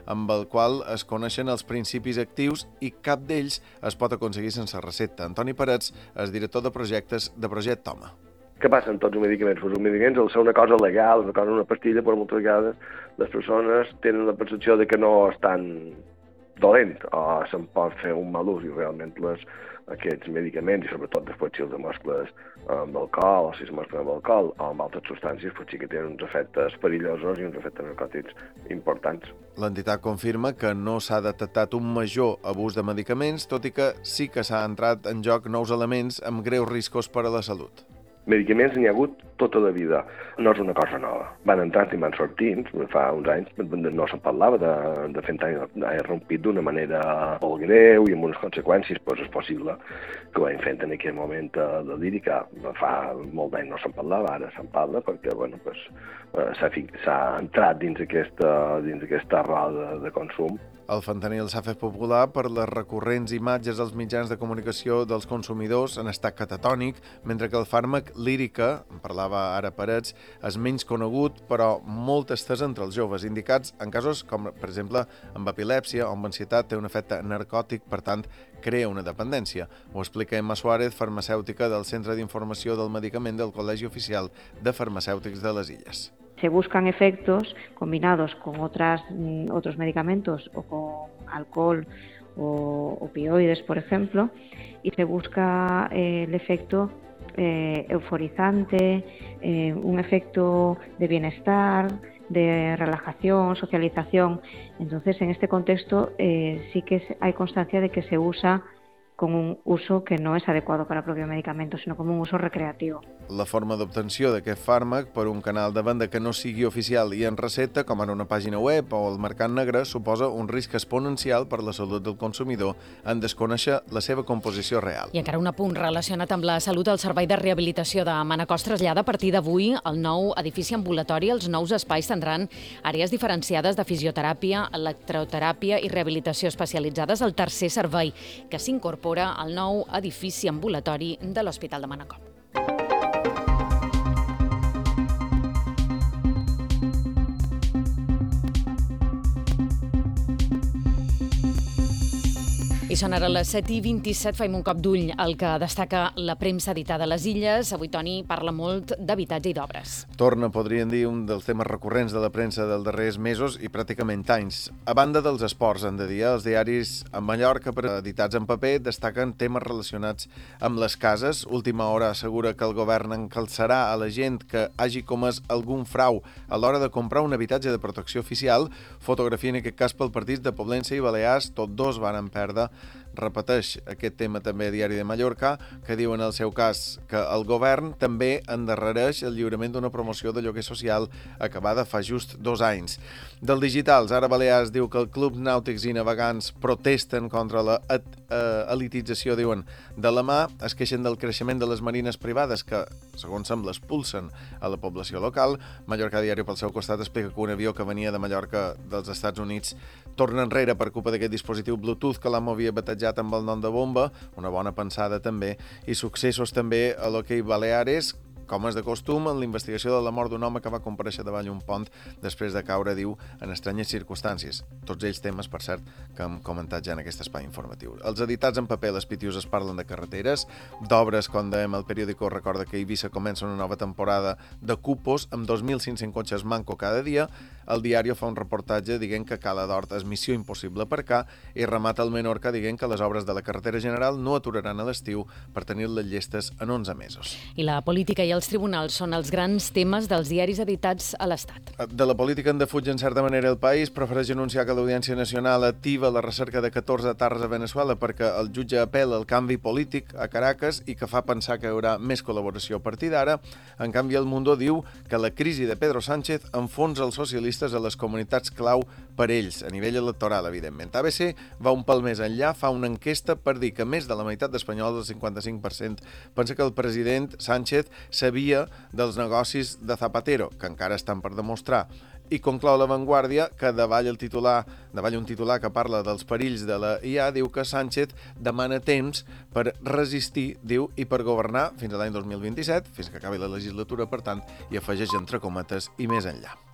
amb el qual es coneixen els principis actius i cap d'ells es pot aconseguir sense recepta. Antoni Parets és director de projectes de Projecte Home. Què passa amb tots els medicaments? Els medicaments, al ser una cosa legal, una pastilla, però moltes vegades les persones tenen la percepció de que no estan dolent o se'n pot fer un mal ús i realment aquests medicaments, i sobretot després si els mescles amb alcohol o si es mesclen amb alcohol o amb altres substàncies, doncs sí que tenen uns efectes perillosos i uns efectes narcòtics importants. L'entitat confirma que no s'ha detectat un major abús de medicaments, tot i que sí que s'ha entrat en joc nous elements amb greus riscos per a la salut. Medicaments n'hi ha hagut tota la vida. No és una cosa nova. Van entrant i van sortint. Fa uns anys no se'n parlava de fentanyl. Ha rompit d'una manera molt greu i amb unes conseqüències. Doncs és possible que ho hagin fet en aquell moment de lírica. Fa molt d'anys no se'n parlava, ara se'n parla perquè s'ha entrat dins aquesta roda de consum. El fentanil s'ha fet popular per les recurrents imatges als mitjans de comunicació dels consumidors en estat catatònic, mentre que el fàrmac lírica, en parlava ara Parets, és menys conegut, però molt estès entre els joves, indicats en casos com, per exemple, amb epilèpsia o amb ansietat, té un efecte narcòtic, per tant, crea una dependència. Ho explica Emma Suárez, farmacèutica del Centre d'Informació del Medicament del Col·legi Oficial de Farmacèutics de les Illes. Se buscan efectos combinados con otros medicamentos o con alcohol o opioides, por ejemplo, y se busca el efecto euforizante, un efecto de bienestar, de relajación, socialización. Entonces, en este contexto sí que hay constancia de que se usa con un uso que no és adequado per al propi medicament, sinó com un uso recreatiu. La forma d'obtenció d'aquest fàrmac per un canal de venda que no sigui oficial i en recepta, com en una pàgina web o el mercat negre, suposa un risc exponencial per la salut del consumidor en desconèixer la seva composició real. I encara un apunt relacionat amb la salut. El Servei de Rehabilitació de Manacor trasllada a partir d'avui el nou edifici ambulatori. Els nous espais tindran àrees diferenciades de fisioteràpia, electroteràpia i rehabilitació especialitzades, el tercer servei que s'incorpora al nou edifici ambulatori de l'Hospital de Manacor. I són ara les 7:27, faim un cop d'ull al que destaca la premsa editada a les Illes. Avui, Toni, parla molt d'habitatge i d'obres. Torna, podríem dir, un dels temes recurrents de la premsa dels darrers mesos i pràcticament anys. A banda dels esports, han de dir, els diaris a Mallorca, editats en paper, destaquen temes relacionats amb les cases. Última Hora assegura que el govern encalçarà a la gent que hagi comès algun frau a l'hora de comprar un habitatge de protecció oficial. Fotografia, en aquest cas, pel partit de Poblença i Balears, tots dos van perdre. Repeteix aquest tema també a Diari de Mallorca, que diu en el seu cas que el govern també endarrereix el lliurament d'una promoció de lloguer social acabada fa just 2 anys. Del Digitals, ara Balears diu que els clubs nàutics i navegants protesten contra la elitització, diuen, de la mà, es queixen del creixement de les marines privades que, segons sembla, expulsen a la població local. Mallorca Diari, pel seu costat, explica que un avió que venia de Mallorca dels Estats Units torna enrere per culpa d'aquest dispositiu Bluetooth que l'amo havia batejat amb el nom de bomba, una bona pensada també, i successos també a l'hoquei Baleares, com és de costum, en l'investigació de la mort d'un home que va comparèixer davall un pont després de caure, diu, en estranyes circumstàncies. Tots ells temes, per cert, que hem comentat ja en aquest espai informatiu. Els editats en paper, les Pitius, es parlen de carreteres, d'obres, com dèiem, el periòdico recorda que Eivissa comença una nova temporada de cupos amb 2.500 cotxes manco cada dia. El Diario fa un reportatge dient que Cala d'Hort és missió impossible aparcar i remata el Menorca dient que les obres de la carretera general no aturaran a l'estiu per tenir-les llestes en 11 mesos. I la política i els tribunals són els grans temes dels diaris editats a l'Estat. De la política en defuig, en certa manera, el País prefereix anunciar que l'Audiència Nacional activa la recerca de 14 etarres a Venezuela perquè el jutge apel·la al canvi polític a Caracas i que fa pensar que hi haurà més col·laboració a partir d'ara. En canvi, el Mundo diu que la crisi de Pedro Sánchez enfonsa els socialistes a les comunitats clau per ells, a nivell electoral, evidentment. ABC va un pal més enllà, fa una enquesta per dir que més de la meitat d'espanyols, el 55%, pensa que el president Sánchez sabia dels negocis de Zapatero, que encara estan per demostrar. I conclou La Vanguardia que davall un titular que parla dels perills de la IA, diu que Sánchez demana temps per resistir, diu, i per governar fins a l'any 2027, fins que acabi la legislatura, per tant, i afegeix entre cometes i més enllà.